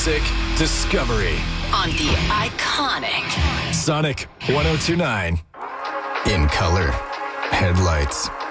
music discovery on the iconic Sonic 102.9. In color. Headlights.